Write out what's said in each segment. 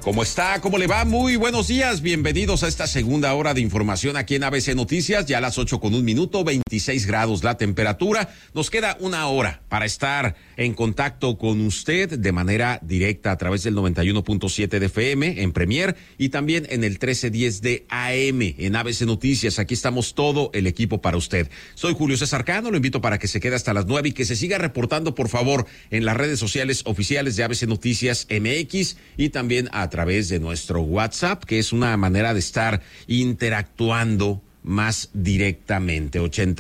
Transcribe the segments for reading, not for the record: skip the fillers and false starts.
¿Cómo está? ¿Cómo le va? Muy buenos días. Bienvenidos a esta segunda hora de información aquí en ABC Noticias. Ya a las 8:01, 26 grados la temperatura. Nos queda una hora para estar en contacto con usted de manera directa a través del 91.7 de FM en Premier y también en el 1310 de AM en ABC Noticias. Aquí estamos todo el equipo para usted. Soy Julio César Cano. Lo invito para que se quede hasta las 9 y que se siga reportando, por favor, en las redes sociales oficiales de ABC Noticias MX y también a través de nuestro WhatsApp, que es una manera de estar interactuando más directamente.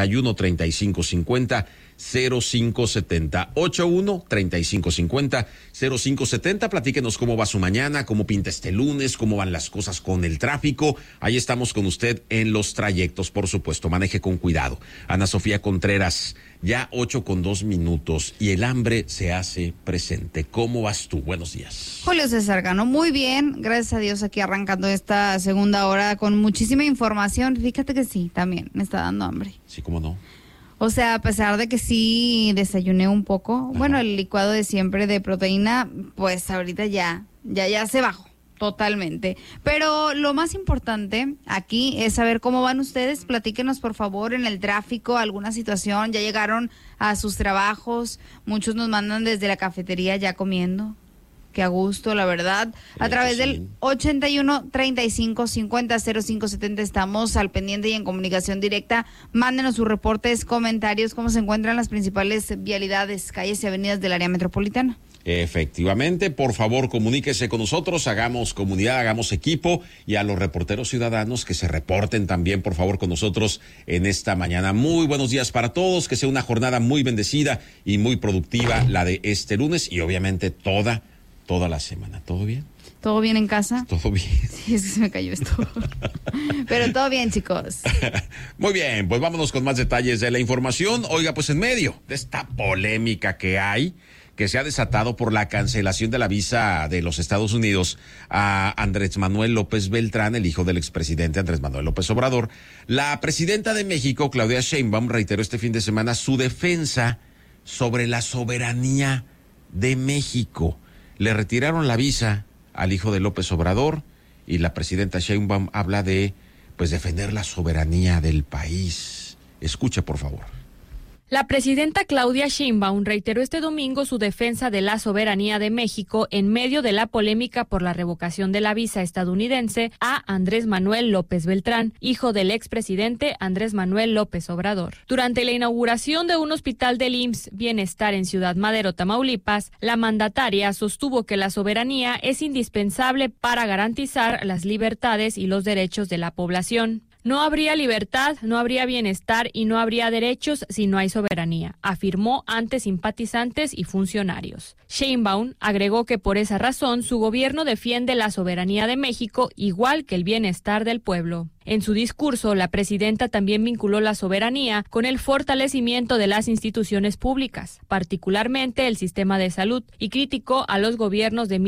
81-3550-0570. 81-3550-0570. Platíquenos cómo va su mañana, cómo pinta este lunes, cómo van las cosas con el tráfico. Ahí estamos con usted en los trayectos, por supuesto. Maneje con cuidado. Ana Sofía Contreras, ya 8:02 y el hambre se hace presente. ¿Cómo vas tú? Buenos días. Julio César Cano, muy bien, gracias a Dios, aquí arrancando esta segunda hora con muchísima información. Fíjate que sí, también me está dando hambre. Sí, ¿cómo no? O sea, a pesar de que sí desayuné un poco, ajá, bueno, el licuado de siempre de proteína, pues ahorita ya se bajó totalmente. Pero lo más importante aquí es saber cómo van ustedes. Platíquenos, por favor, en el tráfico, alguna situación. ¿Ya llegaron a sus trabajos? Muchos nos mandan desde la cafetería ya comiendo. Qué a gusto, la verdad. A través del 81-3550-0570 estamos al pendiente y en comunicación directa. Mándenos sus reportes, comentarios, cómo se encuentran las principales vialidades, calles y avenidas del área metropolitana. Efectivamente, por favor, comuníquese con nosotros, hagamos comunidad, hagamos equipo, y a los reporteros ciudadanos que se reporten también, por favor, con nosotros en esta mañana. Muy buenos días para todos, que sea una jornada muy bendecida y muy productiva la de este lunes y obviamente toda la semana. ¿Todo bien? ¿Todo bien en casa? Todo bien. Sí, es que se me cayó esto. Pero todo bien, chicos. Muy bien, pues vámonos con más detalles de la información. Oiga, pues en medio de esta polémica que se ha desatado por la cancelación de la visa de los Estados Unidos a Andrés Manuel López Beltrán, el hijo del expresidente Andrés Manuel López Obrador, la presidenta de México, Claudia Sheinbaum, reiteró este fin de semana su defensa sobre la soberanía de México. Le retiraron la visa al hijo de López Obrador y la presidenta Sheinbaum habla de, pues, defender la soberanía del país. Escuche, por favor. La presidenta Claudia Sheinbaum reiteró este domingo su defensa de la soberanía de México en medio de la polémica por la revocación de la visa estadounidense a Andrés Manuel López Beltrán, hijo del expresidente Andrés Manuel López Obrador. Durante la inauguración de un hospital del IMSS Bienestar en Ciudad Madero, Tamaulipas, la mandataria sostuvo que la soberanía es indispensable para garantizar las libertades y los derechos de la población. No habría libertad, no habría bienestar y no habría derechos si no hay soberanía, afirmó ante simpatizantes y funcionarios. Sheinbaum agregó que por esa razón su gobierno defiende la soberanía de México igual que el bienestar del pueblo. En su discurso, la presidenta también vinculó la soberanía con el fortalecimiento de las instituciones públicas, particularmente el sistema de salud, y criticó a los gobiernos de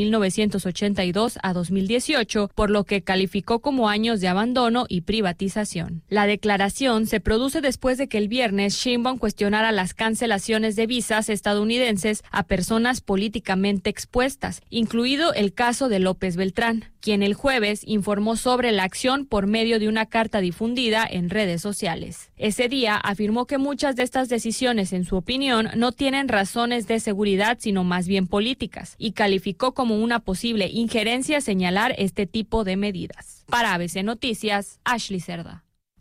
1982 a 2018, por lo que calificó como años de abandono y privatización. La declaración se produce después de que el viernes Sheinbaum cuestionara las cancelaciones de visas estadounidenses a personas políticamente expuestas, incluido el caso de López Beltrán, quien el jueves informó sobre la acción por medio de una carta difundida en redes sociales. Ese día afirmó que muchas de estas decisiones, en su opinión, no tienen razones de seguridad, sino más bien políticas, y calificó como una posible injerencia señalar este tipo de medidas. Para ABC Noticias, Ashley Cerda.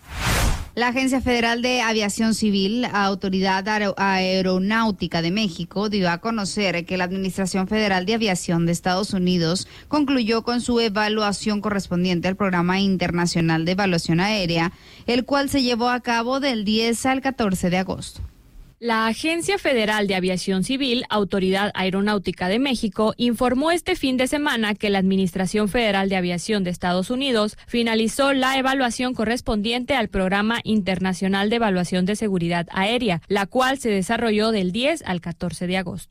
La Agencia Federal de Aviación Civil, Autoridad Aeronáutica de México, dio a conocer que la Administración Federal de Aviación de Estados Unidos concluyó con su evaluación correspondiente al Programa Internacional de Evaluación Aérea, el cual se llevó a cabo del 10 al 14 de agosto. La Agencia Federal de Aviación Civil, Autoridad Aeronáutica de México, informó este fin de semana que la Administración Federal de Aviación de Estados Unidos finalizó la evaluación correspondiente al Programa Internacional de Evaluación de Seguridad Aérea, la cual se desarrolló del 10 al 14 de agosto.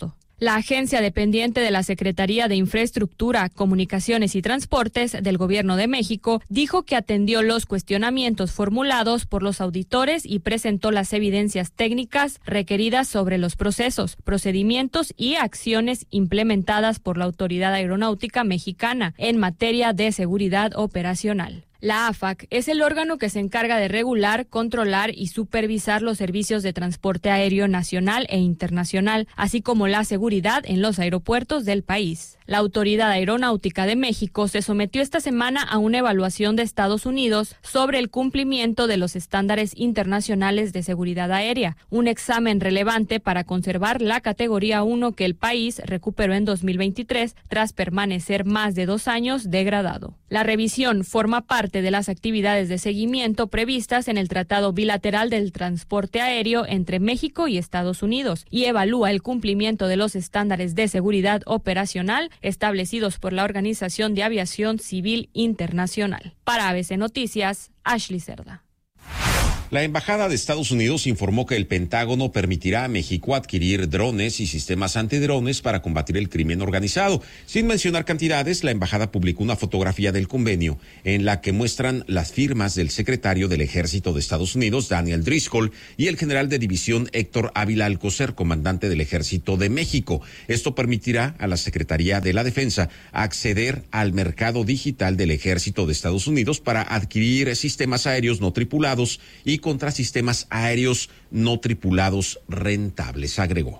La agencia dependiente de la Secretaría de Infraestructura, Comunicaciones y Transportes del Gobierno de México dijo que atendió los cuestionamientos formulados por los auditores y presentó las evidencias técnicas requeridas sobre los procesos, procedimientos y acciones implementadas por la Autoridad Aeronáutica Mexicana en materia de seguridad operacional. La AFAC es el órgano que se encarga de regular, controlar y supervisar los servicios de transporte aéreo nacional e internacional, así como la seguridad en los aeropuertos del país. La Autoridad Aeronáutica de México se sometió esta semana a una evaluación de Estados Unidos sobre el cumplimiento de los estándares internacionales de seguridad aérea, un examen relevante para conservar la categoría 1 que el país recuperó en 2023 tras permanecer más de 2 años degradado. La revisión forma parte de las actividades de seguimiento previstas en el Tratado Bilateral del Transporte Aéreo entre México y Estados Unidos y evalúa el cumplimiento de los estándares de seguridad operacional establecidos por la Organización de Aviación Civil Internacional. Para ABC Noticias, Ashley Cerda. La Embajada de Estados Unidos informó que el Pentágono permitirá a México adquirir drones y sistemas antidrones para combatir el crimen organizado. Sin mencionar cantidades, la embajada publicó una fotografía del convenio en la que muestran las firmas del secretario del Ejército de Estados Unidos, Daniel Driscoll, y el general de división Héctor Ávila Alcocer, comandante del Ejército de México. Esto permitirá a la Secretaría de la Defensa acceder al mercado digital del Ejército de Estados Unidos para adquirir sistemas aéreos no tripulados y contra sistemas aéreos no tripulados rentables, agregó.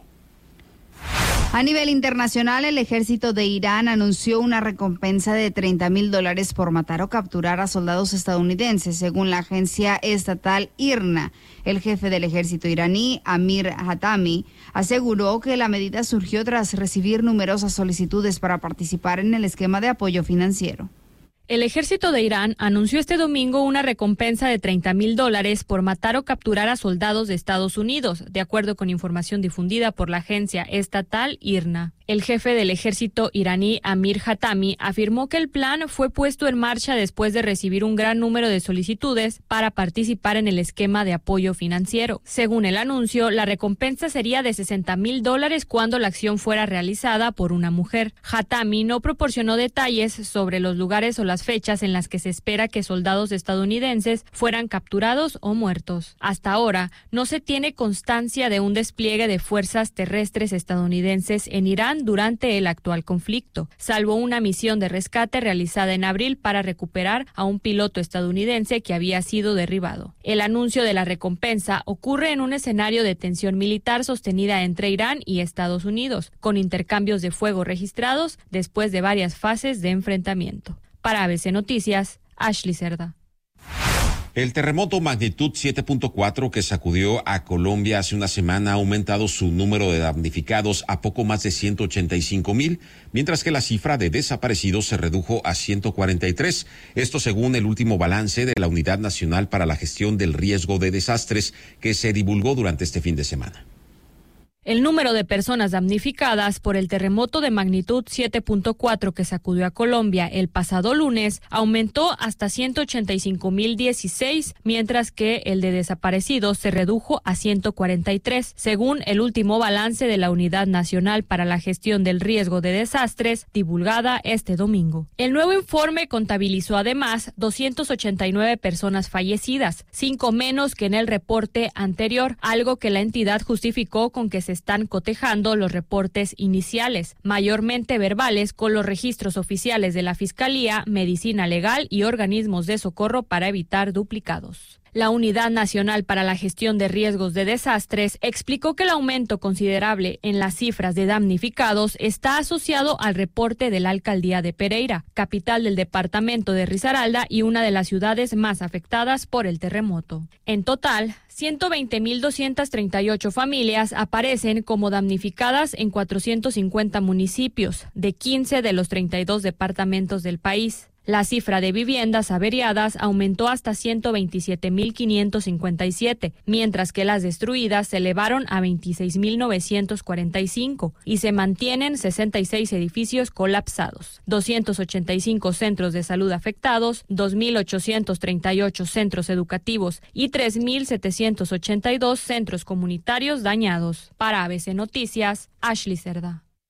A nivel internacional, el ejército de Irán anunció una recompensa de $30,000 por matar o capturar a soldados estadounidenses, según la agencia estatal IRNA. El jefe del ejército iraní, Amir Hatami, aseguró que la medida surgió tras recibir numerosas solicitudes para participar en el esquema de apoyo financiero. El ejército de Irán anunció este domingo una recompensa de $30,000 por matar o capturar a soldados de Estados Unidos, de acuerdo con información difundida por la agencia estatal IRNA. El jefe del ejército iraní, Amir Hatami, afirmó que el plan fue puesto en marcha después de recibir un gran número de solicitudes para participar en el esquema de apoyo financiero. Según el anuncio, la recompensa sería de $60,000 cuando la acción fuera realizada por una mujer. Hatami no proporcionó detalles sobre los lugares o las fechas en las que se espera que soldados estadounidenses fueran capturados o muertos. Hasta ahora, no se tiene constancia de un despliegue de fuerzas terrestres estadounidenses en Irán durante el actual conflicto, salvo una misión de rescate realizada en abril para recuperar a un piloto estadounidense que había sido derribado. El anuncio de la recompensa ocurre en un escenario de tensión militar sostenida entre Irán y Estados Unidos, con intercambios de fuego registrados después de varias fases de enfrentamiento. Para ABC Noticias, Ashley Cerda. El terremoto magnitud 7.4 que sacudió a Colombia hace una semana ha aumentado su número de damnificados a poco más de 185,000, mientras que la cifra de desaparecidos se redujo a 143. Esto según el último balance de la Unidad Nacional para la Gestión del Riesgo de Desastres que se divulgó durante este fin de semana. El número de personas damnificadas por el terremoto de magnitud 7.4 que sacudió a Colombia el pasado lunes aumentó hasta 185,016, mientras que el de desaparecidos se redujo a 143, según el último balance de la Unidad Nacional para la Gestión del Riesgo de Desastres, divulgada este domingo. El nuevo informe contabilizó además 289 personas fallecidas, 5 menos que en el reporte anterior, algo que la entidad justificó con que se están cotejando los reportes iniciales, mayormente verbales, con los registros oficiales de la Fiscalía, Medicina Legal y organismos de socorro para evitar duplicados. La Unidad Nacional para la Gestión de Riesgos de Desastres explicó que el aumento considerable en las cifras de damnificados está asociado al reporte de la Alcaldía de Pereira, capital del departamento de Risaralda y una de las ciudades más afectadas por el terremoto. En total, 120,238 familias aparecen como damnificadas en 450 municipios de 15 de los 32 departamentos del país. La cifra de viviendas averiadas aumentó hasta 127,557, mientras que las destruidas se elevaron a 26,945 y se mantienen 66 edificios colapsados, 285 centros de salud afectados, 2,838 centros educativos y 3,782 centros comunitarios dañados. Para ABC Noticias, Ashley Cerda.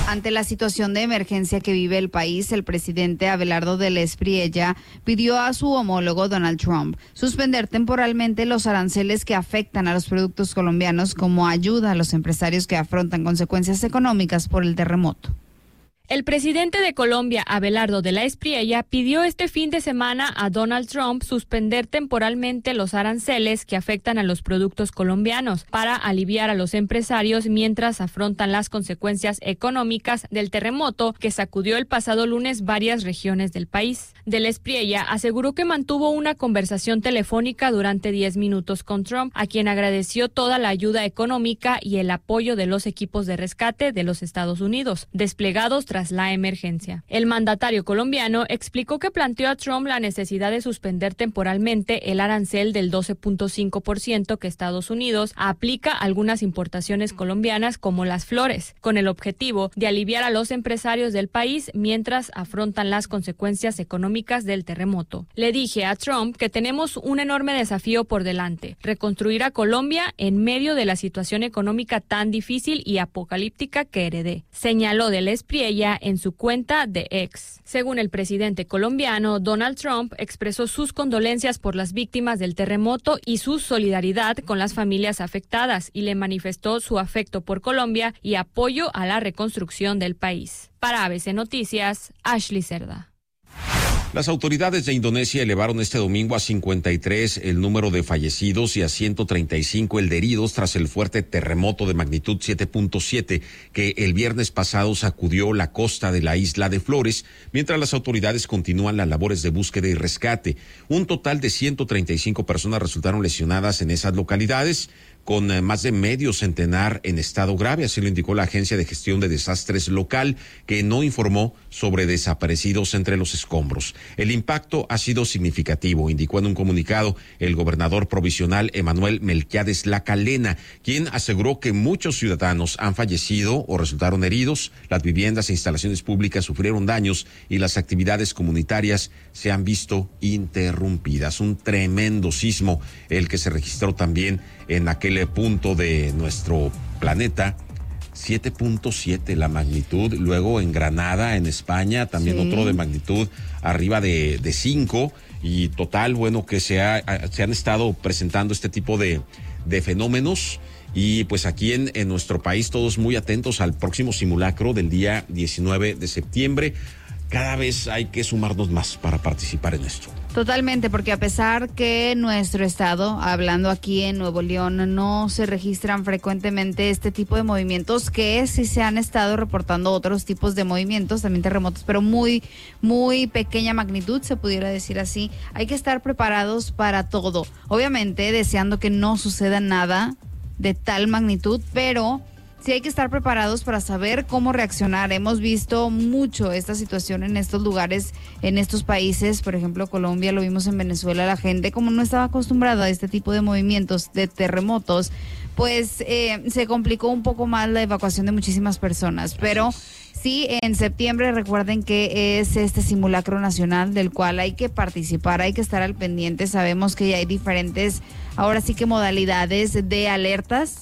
Ante la situación de emergencia que vive el país, el presidente Abelardo del Espriella pidió a su homólogo Donald Trump suspender temporalmente los aranceles que afectan a los productos colombianos como ayuda a los empresarios que afrontan consecuencias económicas por el terremoto. El presidente de Colombia, Abelardo de la Espriella, pidió este fin de semana a Donald Trump suspender temporalmente los aranceles que afectan a los productos colombianos para aliviar a los empresarios mientras afrontan las consecuencias económicas del terremoto que sacudió el pasado lunes varias regiones del país. De la Espriella aseguró que mantuvo una conversación telefónica durante 10 minutos con Trump, a quien agradeció toda la ayuda económica y el apoyo de los equipos de rescate de los Estados Unidos, desplegados tras la emergencia. El mandatario colombiano explicó que planteó a Trump la necesidad de suspender temporalmente el arancel del 12.5% que Estados Unidos aplica a algunas importaciones colombianas como las flores, con el objetivo de aliviar a los empresarios del país mientras afrontan las consecuencias económicas del terremoto. Le dije a Trump que tenemos un enorme desafío por delante, reconstruir a Colombia en medio de la situación económica tan difícil y apocalíptica que heredé, señaló de la Espriella en su cuenta de X. Según el presidente colombiano, Donald Trump expresó sus condolencias por las víctimas del terremoto y su solidaridad con las familias afectadas y le manifestó su afecto por Colombia y apoyo a la reconstrucción del país. Para ABC Noticias, Ashley Cerda. Las autoridades de Indonesia elevaron este domingo a 53 el número de fallecidos y a 135 el de heridos tras el fuerte terremoto de magnitud 7.7 que el viernes pasado sacudió la costa de la isla de Flores, mientras las autoridades continúan las labores de búsqueda y rescate. Un total de 135 personas resultaron lesionadas en esas localidades, con más de medio centenar en estado grave, así lo indicó la Agencia de Gestión de Desastres local, que no informó sobre desaparecidos entre los escombros. El impacto ha sido significativo, indicó en un comunicado el gobernador provisional Emanuel Melquiades Lacalena, quien aseguró que muchos ciudadanos han fallecido o resultaron heridos, las viviendas e instalaciones públicas sufrieron daños y las actividades comunitarias se han visto interrumpidas. Un tremendo sismo el que se registró también en aquel punto de nuestro planeta, 7.7 la magnitud. Luego en Granada, en España, también otro de magnitud arriba de 5. Y total, bueno, que se han estado presentando este tipo de fenómenos. Y pues aquí en nuestro país todos muy atentos al próximo simulacro del día 19 de septiembre. Cada vez hay que sumarnos más para participar en esto. Totalmente, porque a pesar que nuestro estado, hablando aquí en Nuevo León, no se registran frecuentemente este tipo de movimientos, que sí se han estado reportando otros tipos de movimientos, también terremotos, pero muy, muy pequeña magnitud, se pudiera decir así. Hay que estar preparados para todo. Obviamente, deseando que no suceda nada de tal magnitud, pero sí hay que estar preparados para saber cómo reaccionar. Hemos visto mucho esta situación en estos lugares, en estos países, por ejemplo Colombia, lo vimos en Venezuela, la gente como no estaba acostumbrada a este tipo de movimientos, de terremotos, pues se complicó un poco más la evacuación de muchísimas personas, pero sí, en septiembre recuerden que es este simulacro nacional del cual hay que participar, hay que estar al pendiente. Sabemos que ya hay diferentes, ahora sí que modalidades de alertas,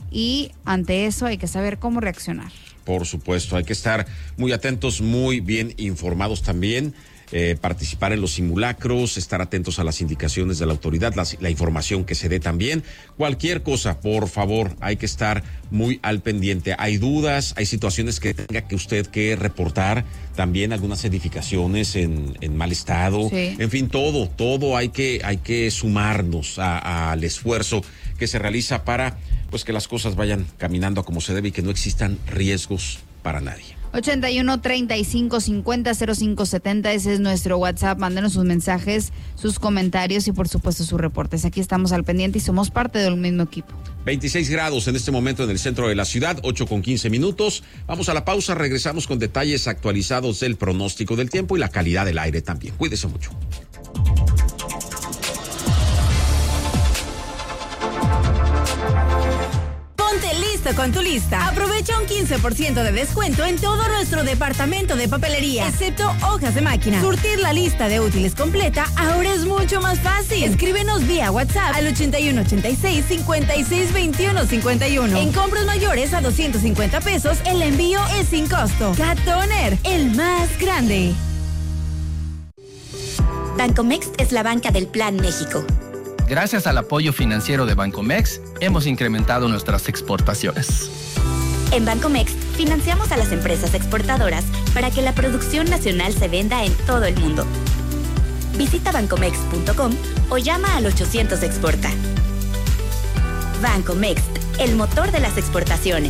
y ante eso hay que saber cómo reaccionar. Por supuesto, hay que estar muy atentos, muy bien informados también, participar en los simulacros, estar atentos a las indicaciones de la autoridad, la información que se dé también. Cualquier cosa, por favor, hay que estar muy al pendiente. Hay dudas, hay situaciones que tenga que usted que reportar, también algunas edificaciones en mal estado, sí. En fin, todo hay que sumarnos al esfuerzo que se realiza para pues que las cosas vayan caminando como se debe y que no existan riesgos para nadie. 81 35 50 05 70, ese es nuestro WhatsApp. Mándenos sus mensajes, sus comentarios y por supuesto sus reportes. Aquí estamos al pendiente y somos parte del mismo equipo. 26 grados en este momento en el centro de la ciudad, 8:15. Vamos a la pausa, regresamos con detalles actualizados del pronóstico del tiempo y la calidad del aire también. Cuídese mucho. listo con tu lista. Aprovecha un 15% de descuento en todo nuestro departamento de papelería, excepto hojas de máquina. Surtir la lista de útiles completa ahora es mucho más fácil. Escríbenos vía WhatsApp al 8186-562151. En compras mayores a 250 pesos, el envío es sin costo. Cat Toner, el más grande. Bancomext es la banca del Plan México. Gracias al apoyo financiero de Bancomext, hemos incrementado nuestras exportaciones. En Bancomext, financiamos a las empresas exportadoras para que la producción nacional se venda en todo el mundo. Visita bancomext.com o llama al 800 Exporta. Bancomext, el motor de las exportaciones.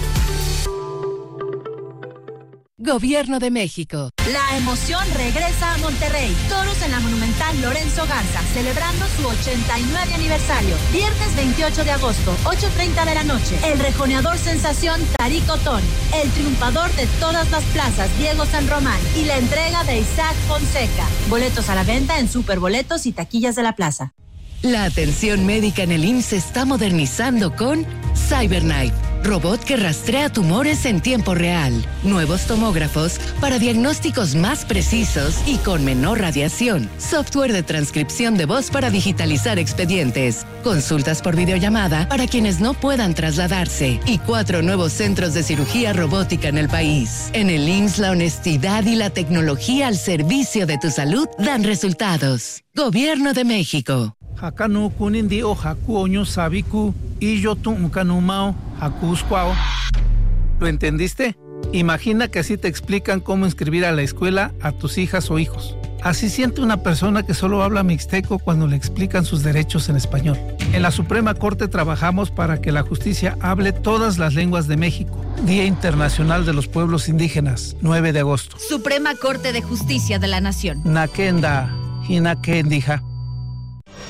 Gobierno de México. La emoción regresa a Monterrey. Toros en la Monumental Lorenzo Garza, celebrando su 89 aniversario. Viernes 28 de agosto, 8:30 de la noche. El rejoneador sensación Tarico Ton, el triunfador de todas las plazas Diego San Román y la entrega de Isaac Fonseca. Boletos a la venta en Superboletos y taquillas de la plaza. La atención médica en el IMSS se está modernizando con CyberKnife, robot que rastrea tumores en tiempo real, nuevos tomógrafos para diagnósticos más precisos y con menor radiación, software de transcripción de voz para digitalizar expedientes, consultas por videollamada para quienes no puedan trasladarse y 4 nuevos centros de cirugía robótica en el país. En el IMSS, la honestidad y la tecnología al servicio de tu salud dan resultados. Gobierno de México. Hakanu kunindi o haku oño sabiku y yo tu unkanumao haku squao. ¿Lo entendiste? Imagina que así te explican cómo inscribir a la escuela a tus hijas o hijos. Así siente una persona que solo habla mixteco cuando le explican sus derechos en español. En la Suprema Corte trabajamos para que la justicia hable todas las lenguas de México. Día Internacional de los Pueblos Indígenas, 9 de agosto. Suprema Corte de Justicia de la Nación. Nakenda, Hinakendija.